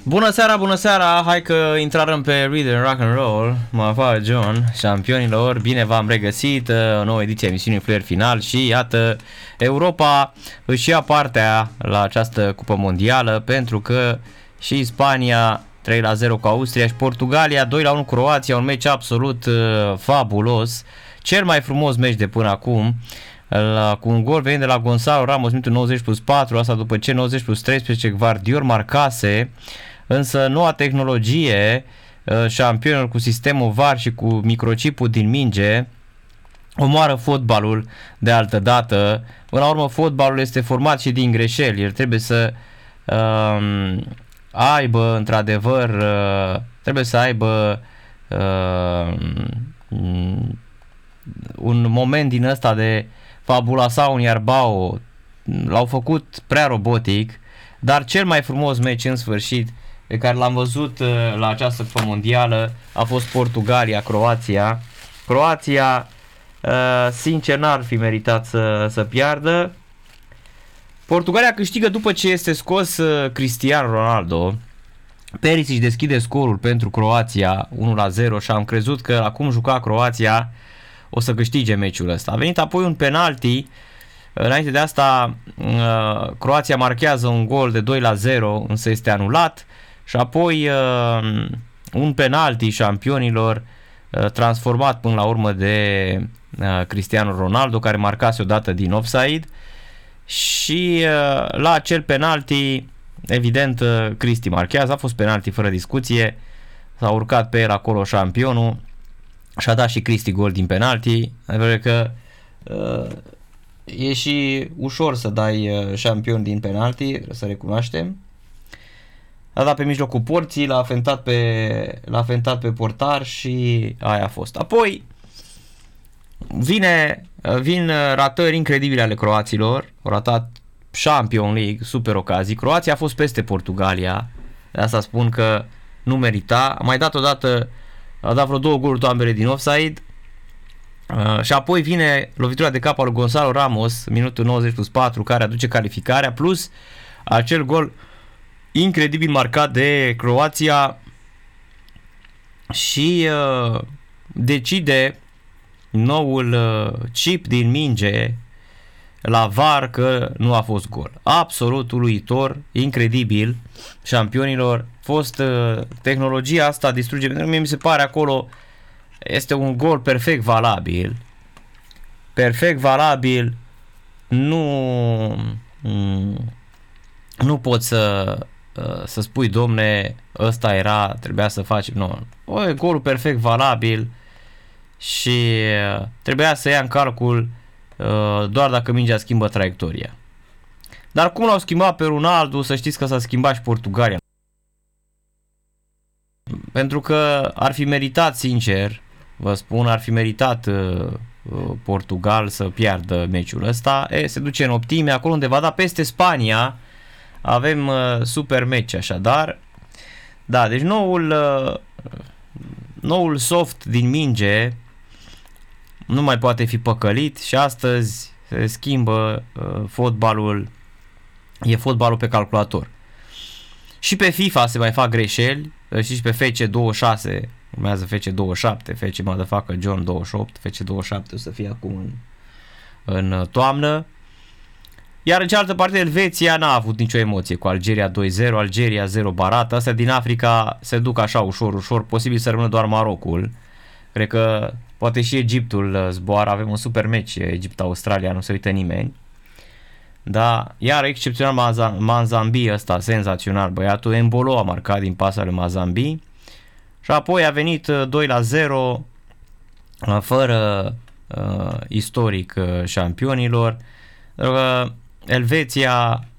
Bună seara, hai că intrăm pe Read and Rock and Roll, mă afară John, șampionilor, bine v-am regăsit, o nouă ediție a emisiunii Flair Final și iată, Europa își ia partea la această cupă mondială pentru că și Spania 3-0 cu Austria și Portugalia 2-1 cu Croația, un meci absolut fabulos, cel mai frumos meci de până acum. Cu un gol venind de la Gonzalo Ramos, minutul 90+4, asta după ce 90+13 Gvardiol marcase, însă noua tehnologie, șampionul cu sistemul VAR și cu microchipul din minge, omoară fotbalul de altă dată. Până la urmă, fotbalul este format și din greșeli, el trebuie să aibă, într-adevăr, trebuie să aibă un moment din ăsta de fabula sau un Iarbao, l-au făcut prea robotic, dar cel mai frumos meci în sfârșit pe care l-am văzut la această cupă mondială a fost Portugalia-Croația. Croația, sincer, n-ar fi meritat să piardă. Portugalia câștigă după ce este scos Cristiano Ronaldo. Perisic deschide scorul pentru Croația 1-0 și am crezut că acum juca Croația o să câștige meciul ăsta. A venit apoi un penalti. Înainte de asta Croația marchează un gol de 2-0, însă este anulat. Și apoi un penalti șampionilor transformat până la urmă de Cristiano Ronaldo, care marcase odată din offside. Și la acel penalti, evident, Cristi marchează. A fost penalti fără discuție. S-a urcat pe el acolo șampionul și a dat și Cristi gol din penalti. Adică că e și ușor să dai șampion din penalti, să recunoaștem. A dat pe mijlocul porții, l-a fentat pe portar și aia a fost. Apoi vin ratări incredibile ale croaților. Au ratat Champions League, super ocazii. Croația a fost peste Portugalia, de asta spun că nu merita. A mai dat odată, a dat vreo 2 goluri ambele din offside. Și apoi vine lovitura de cap al lui Gonzalo Ramos, minutul 90+4, care aduce calificarea, plus acel gol incredibil marcat de Croația și decide noul chip din minge la VAR că nu a fost gol. Absolut uluitor, incredibil, șampionilor. Fost tehnologia asta distruge, pentru că mie mi se pare acolo este un gol perfect valabil. Perfect valabil. Nu poți să spui, domne, ăsta era, trebuia să facem. Nu. E golul perfect valabil și trebuia să ia în calcul doar dacă mingea schimbă traiectoria. Dar cum l-au schimbat pe Ronaldo, să știți că s-a schimbat și Portugalia. Pentru că ar fi meritat, sincer, vă spun, ar fi meritat Portugal să piardă meciul ăsta. Se duce în optime, acolo unde va da peste Spania. Avem super meci așadar. Da, deci noul soft din minge nu mai poate fi păcălit și astăzi se schimbă fotbalul. E fotbalul pe calculator. Și pe FIFA se mai fac greșeli. Și pe FC26 urmează FC27, FC Motherfucker John 28, FC28 o să fie acum în toamnă. Iar în cealaltă parte Elveția n-a avut nicio emoție cu Algeria 2-0, Algeria 0 barat. Astea din Africa se duc așa ușor, posibil să rămână doar Marocul. Cred că poate și Egiptul zboară, avem un super meci Egipt-Australia, nu se uită nimeni. Da, iar excepțional Mazambi ăsta, senzațional băiatul, Embolo a marcat din pasa lui Mazambi și apoi a venit 2-0 fără istoric șampionilor. Elveția